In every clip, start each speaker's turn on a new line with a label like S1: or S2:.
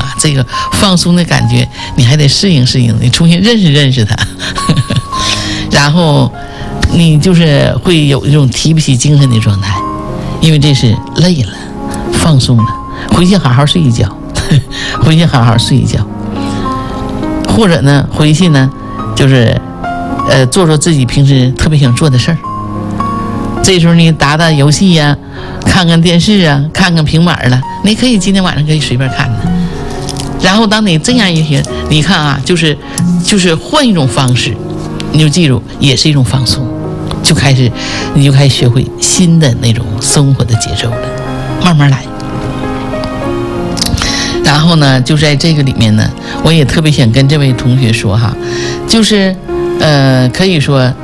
S1: 啊，这个放松的感觉你还得适应适应，你重新认识它然后你就是会有一种提不起精神的状态，因为这是累了放松了，回去好好睡一觉回去好好睡一觉，或者呢回去呢就是做做自己平时特别想做的事儿。这时候你打打游戏呀，看看电视啊，看看平板了，你可以今天晚上可以随便看的。然后当你这样一些，你看啊，就是换一种方式，你就记住也是一种放松，你就开始学会新的那种生活的节奏了，慢慢来。然后呢，就在这个里面呢，我也特别想跟这位同学说哈，就是可以说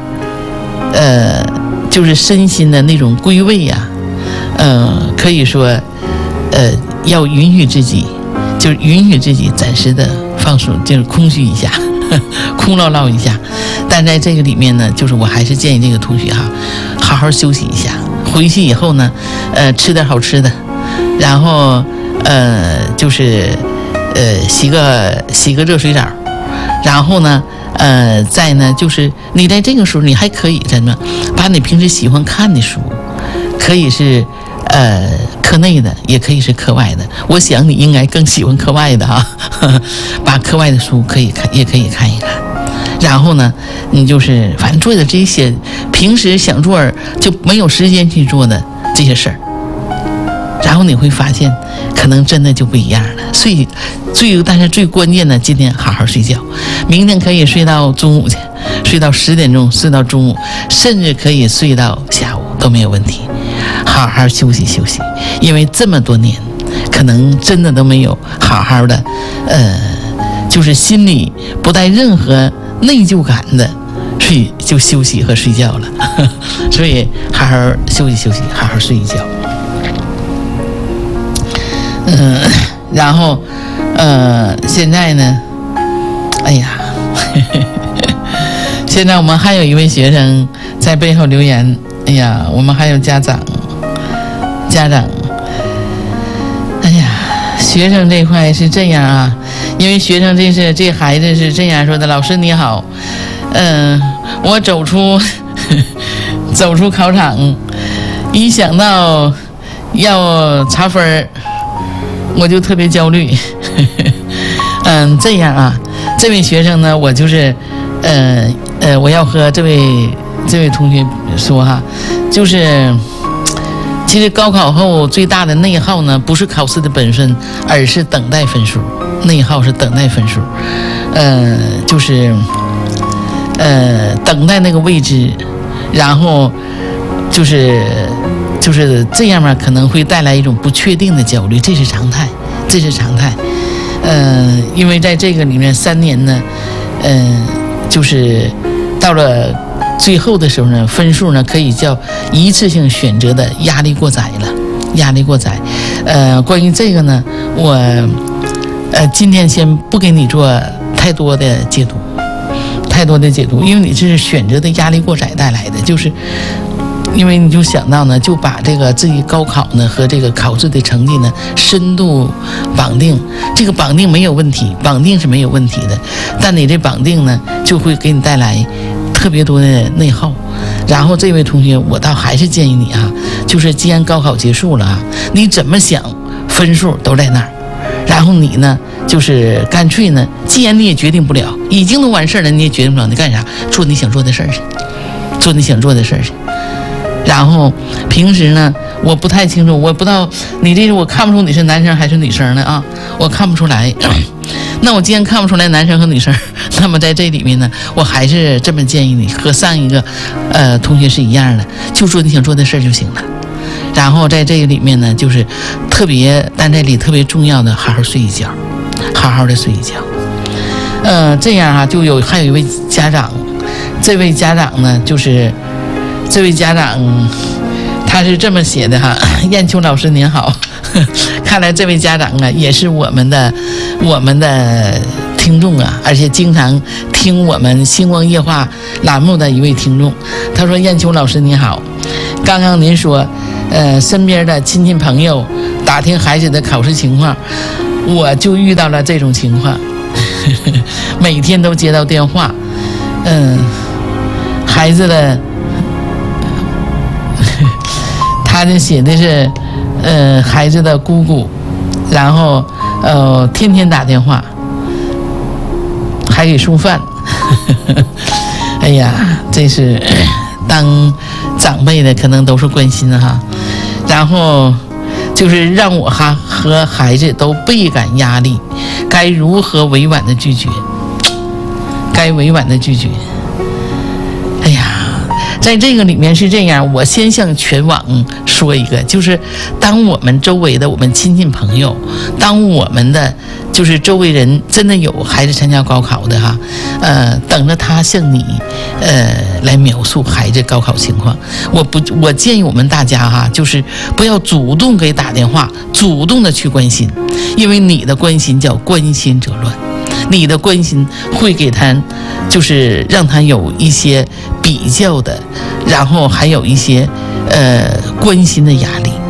S1: 就是身心的那种归位呀，可以说要允许自己，就是允许自己暂时的放松，就是空虚一下空落落一下。但在这个里面呢，就是我还是建议这个同学哈，好好休息一下，回去以后呢吃点好吃的，然后就是洗个热水澡，然后呢再呢就是你在这个时候你还可以什么，把你平时喜欢看的书，可以是课内的，也可以是课外的，我想你应该更喜欢课外的哈把课外的书可以看，也可以看一看。然后呢你就是反正做的这些平时想做就没有时间去做的这些事儿，然后你会发现可能真的就不一样了。但是最关键的，今天好好睡觉，明天可以睡到中午去，睡到10点钟，睡到中午，甚至可以睡到下午都没有问题。好好休息休息，因为这么多年可能真的都没有好好的就是心里不带任何内疚感的就休息和睡觉了所以好好休息休息，好好睡一觉。然后现在呢哎呀现在我们还有一位学生在背后留言，哎呀，我们还有家长，哎呀，学生这块是这样啊，因为学生这孩子是这样说的：老师你好，我走出考场，一想到要查分我就特别焦虑这样啊，这位学生呢，我就是我要和这位同学说哈，就是其实高考后最大的内耗呢，不是考试的本身，而是等待分数。内耗是等待分数，就是等待那个未知，然后就是这样嘛，可能会带来一种不确定的焦虑，这是常态。因为在这个里面3年呢，就是到了最后的时候呢，分数呢可以叫一次性选择的压力过载。关于这个呢，我今天先不给你做太多的解读，因为你这是选择的压力过载带来的，就是因为你就想到呢，就把这个自己高考呢和这个考试的成绩呢深度绑定，这个绑定没有问题，绑定是没有问题的，但你这绑定呢就会给你带来特别多的内耗。然后这位同学，我倒还是建议你啊，就是既然高考结束了啊，你怎么想分数都在那儿，然后你呢就是干脆呢，既然你也决定不了，已经都完事了，你也决定不了，你干啥？做你想做的事儿去。然后平时呢，我不太清楚，我不知道你这我看不出你是男生还是女生呢啊，我看不出来。那我既然看不出来男生和女生，那么在这里面呢，我还是这么建议你，和上一个同学是一样的，就做你想做的事就行了。然后在这个里面呢，就是但在里特别重要的，好好睡一觉，好好的睡一觉。这样啊，还有一位家长，这位家长呢，就是这位家长他是这么写的哈，燕秋老师您好，看来这位家长啊也是我们的听众啊，而且经常听我们星光夜话栏目的一位听众。他说：燕秋老师您好，刚刚您说身边的亲戚朋友打听孩子的考试情况， 我就遇到了这种情况，每天都接到电话，孩子的，他这写的是，孩子的姑姑，然后天天打电话，还给送饭，哎呀，这是当长辈的可能都是关心哈，然后就是让我和孩子都倍感压力，该如何委婉的拒绝？该委婉的拒绝。哎呀，在这个里面是这样，我先向全网说一个，就是当我们周围的我们亲戚朋友，当我们的就是周围人真的有孩子参加高考的哈，等着他向你来描述孩子高考情况。我建议我们大家哈，就是不要主动给打电话，主动的去关心，因为你的关心叫关心则乱。你的关心会给他，就是让他有一些比较的，然后还有一些关心的压力，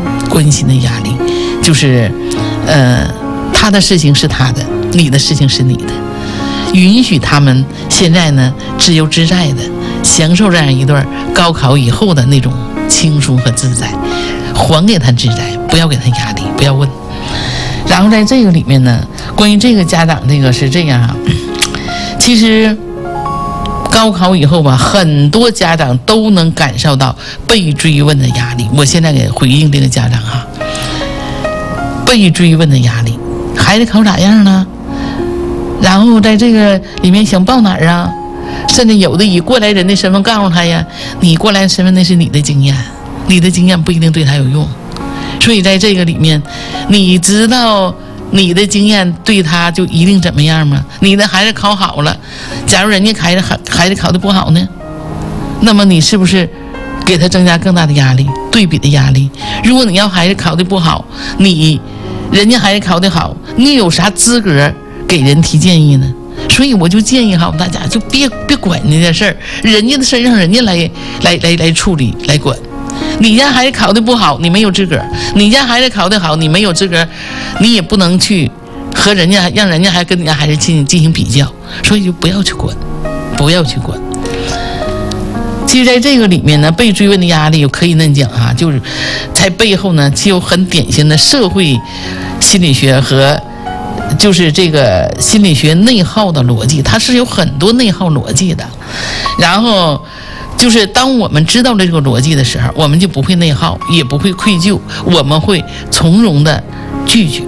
S1: 就是他的事情是他的，你的事情是你的，允许他们现在呢自由自在的享受这样一段高考以后的那种轻松和自在，还给他自在，不要给他压力，不要问。然后在这个里面呢，关于这个家长这个是这样啊，其实高考以后吧，很多家长都能感受到被追问的压力。我现在给回应这个家长哈，被追问的压力，孩子考咋样呢？然后在这个里面想报哪儿啊？甚至有的以过来人的身份告诉他呀，你过来身份那是你的经验，你的经验不一定对他有用。所以在这个里面，你知道你的经验对他就一定怎么样吗？你的孩子考好了，假如人家孩子考得不好呢，那么你是不是给他增加更大的压力，对比的压力？如果你要孩子考得不好，人家孩子考得好，你有啥资格给人提建议呢？所以我就建议哈，大家就别管那件事儿，人家的事儿让人家来处理来管。你家孩子考得不好，你没有资格；你家孩子考得好，你没有资格，你也不能去和人家让人家还跟你家孩子进行比较，所以就不要去管，不要去管。其实在这个里面呢，被追问的压力，我可以那讲啊，就是在背后呢，既有很典型的社会心理学和就是这个心理学内耗的逻辑，它是有很多内耗逻辑的，然后。就是当我们知道了这个逻辑的时候，我们就不会内耗，也不会愧疚，我们会从容的拒绝。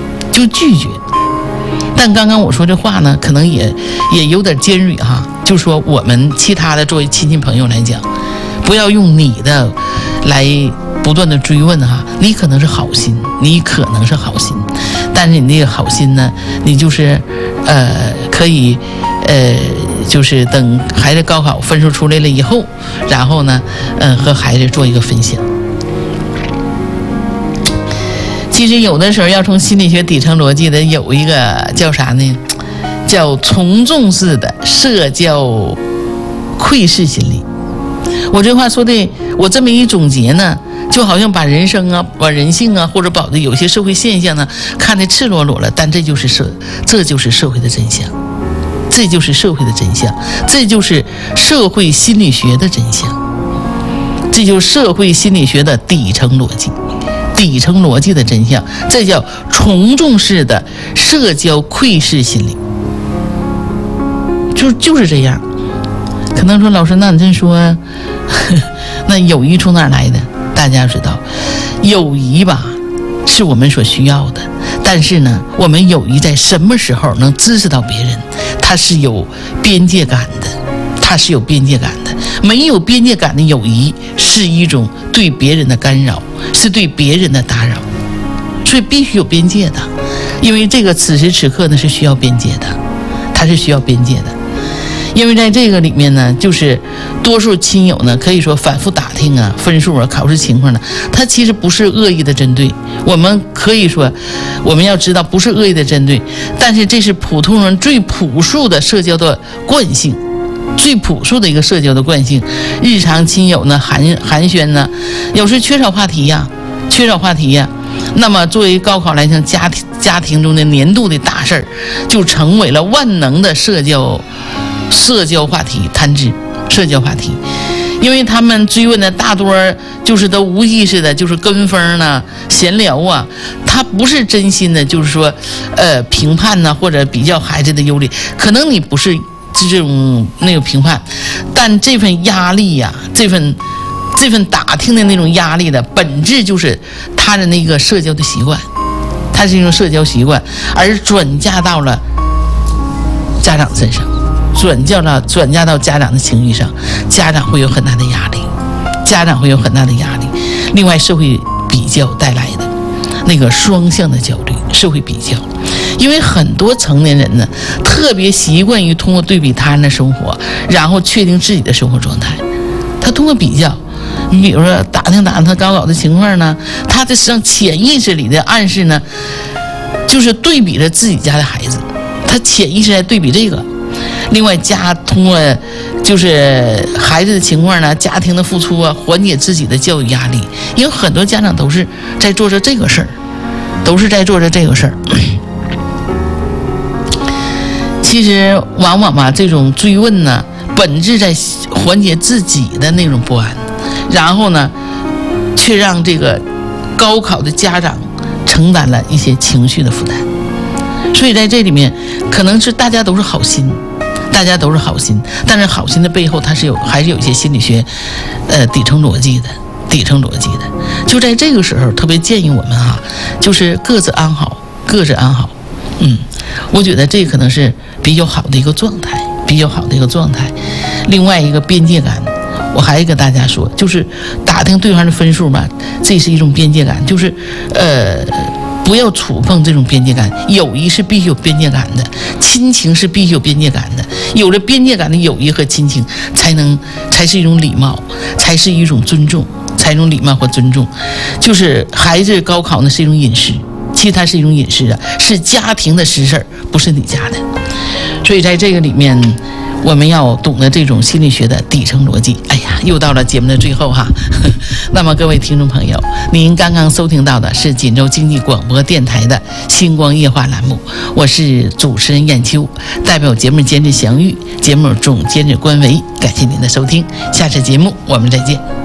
S1: 但刚刚我说这话呢，可能也有点尖锐哈，就说我们其他的作为亲戚朋友来讲，不要用你的来不断的追问哈，你可能是好心，但是你那个好心呢，你就是可以就是等孩子高考分数出来了以后，然后呢和孩子做一个分享。其实有的时候要从心理学底层逻辑的有一个叫啥呢，叫从众式的社交窥视心理。我这话说的，我这么一总结呢，就好像把人生啊，把人性啊，或者把有些社会现象呢看得赤裸裸了，但这就是社会的真相，这就是社会的真相，这就是社会心理学的真相，这就是社会心理学的底层逻辑的真相，这叫从众式的社交窥视心理，就是这样。可能说老师，那你这说那友谊从哪儿来的？大家知道友谊吧是我们所需要的，但是呢，我们友谊在什么时候能支持到别人，它是有边界感的，没有边界感的友谊是一种对别人的干扰，是对别人的打扰，所以必须有边界的，因为这个此时此刻呢是需要边界的，它是需要边界的。因为在这个里面呢，就是多数亲友呢可以说反复打听啊分数啊考试情况呢，他其实不是恶意的针对，我们可以说我们要知道不是恶意的针对，但是这是普通人最朴素的社交的惯性，最朴素的一个社交的惯性。日常亲友呢寒暄呢，有时缺少话题呀，那么作为高考来讲， 家庭中的年度的大事儿，就成为了万能的社交话题，谈资社交话题。因为他们追问的大多就是都无意识的，就是跟风呢、闲聊啊，他不是真心的，就是说，评判呢或者比较孩子的优劣，可能你不是这种那个评判，但这份压力呀、这份打听的那种压力的本质就是他的那个社交的习惯，他是一种社交习惯，而转嫁到了家长身上。转嫁到家长的情绪上，家长会有很大的压力，另外，社会比较带来的那个双向的焦虑，社会比较，因为很多成年人呢，特别习惯于通过对比他人的生活，然后确定自己的生活状态。他通过比较，你比如说打听他高考的情况呢，他的上潜意识里的暗示呢，就是对比着自己家的孩子，他潜意识在对比这个。另外，通过就是孩子的情况呢，家庭的付出啊，缓解自己的教育压力。因为很多家长都是在做着这个事儿，其实往往吧，这种追问呢，本质在缓解自己的那种不安，然后呢，却让这个高考的家长承担了一些情绪的负担。所以在这里面，可能是大家都是好心，但是好心的背后，它还是有一些心理学，底层逻辑的。就在这个时候，特别建议我们就是各自安好。我觉得这可能是比较好的一个状态。另外一个边界感，我还跟大家说，就是打听对方的分数吧，这是一种边界感，就是不要触碰这种边界感。友谊是必须有边界感的，亲情是必须有边界感的。有了边界感的友谊和亲情，才是一种礼貌，才是一种尊重，就是孩子高考呢是一种隐私，其实它是一种隐私啊，是家庭的私事儿，不是你家的。所以在这个里面，我们要懂得这种心理学的底层逻辑。哎呀，又到了节目的最后那么各位听众朋友，您刚刚收听到的是锦州经济广播电台的星光夜话栏目，我是主持人燕秋，代表节目监制祥玉，节目总监制关维，感谢您的收听，下次节目我们再见。